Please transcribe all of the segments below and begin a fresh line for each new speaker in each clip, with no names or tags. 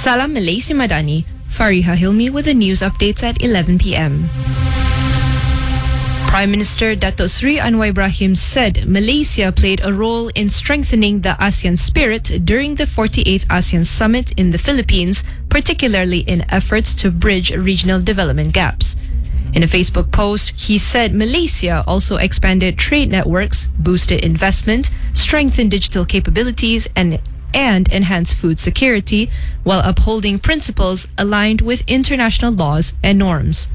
Salam Malaysia Madani. Fariha Hilmi with the news updates at 11 p.m. Prime Minister Dato Sri Anwar Ibrahim said Malaysia played a role in strengthening the ASEAN spirit during the 48th ASEAN Summit in the Philippines, particularly in efforts to bridge regional development gaps. In a Facebook post, he said Malaysia also expanded trade networks, boosted investment, strengthened digital capabilities, and enhanced food security while upholding principles aligned with international laws and norms.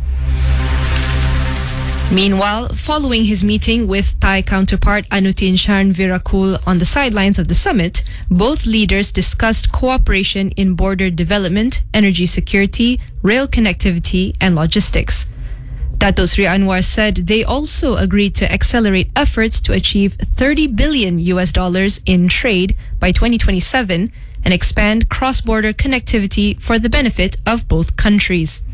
Meanwhile, following his meeting with Thai counterpart Anutin Charnvirakul on the sidelines of the summit, both leaders discussed cooperation in border development, energy security, rail connectivity, and logistics. Dato Sri Anwar said they also agreed to accelerate efforts to achieve $30 billion in trade by 2027 and expand cross-border connectivity for the benefit of both countries.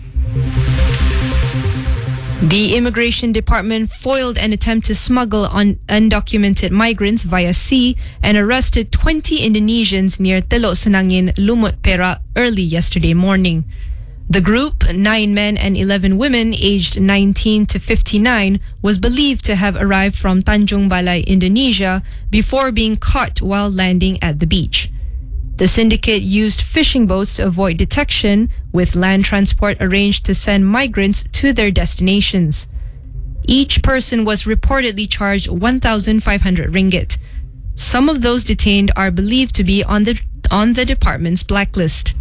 The Immigration Department foiled an attempt to smuggle undocumented migrants via sea and arrested 20 Indonesians near Teluk Senangin, Lumut, Perak early yesterday morning. The group, 9 men and 11 women aged 19 to 59, was believed to have arrived from Tanjung Balai, Indonesia, before being caught while landing at the beach. The syndicate used fishing boats to avoid detection, with land transport arranged to send migrants to their destinations. Each person was reportedly charged 1,500 ringgit. Some of those detained are believed to be on the department's blacklist.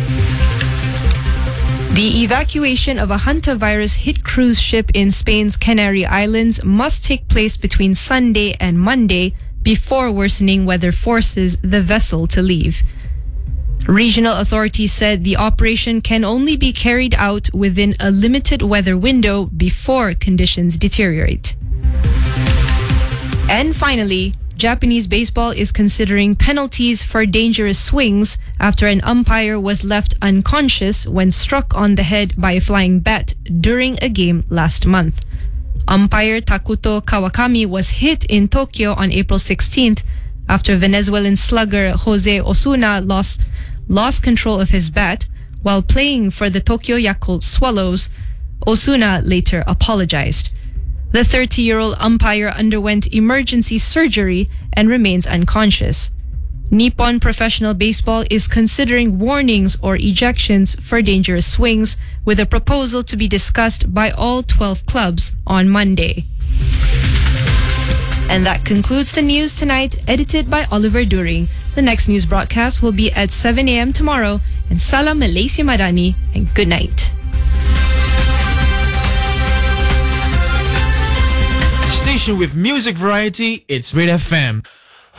The evacuation of a hantavirus-hit cruise ship in Spain's Canary Islands must take place between Sunday and Monday before worsening weather forces the vessel to leave. Regional authorities said the operation can only be carried out within a limited weather window before conditions deteriorate. And finally, Japanese baseball is considering penalties for dangerous swings after an umpire was left unconscious when struck on the head by a flying bat during a game last month. Umpire Takuto Kawakami was hit in Tokyo on April 16th after Venezuelan slugger Jose Osuna lost control of his bat while playing for the Tokyo Yakult Swallows. Osuna later apologized. The 30-year-old umpire underwent emergency surgery and remains unconscious. Nippon Professional Baseball is considering warnings or ejections for dangerous swings, with a proposal to be discussed by all 12 clubs on Monday. And that concludes the news tonight, edited by Oliver During. The next news broadcast will be at 7 a.m. tomorrow. And Salam Malaysia Madani, and good night.
Station with music variety, it's Red FM.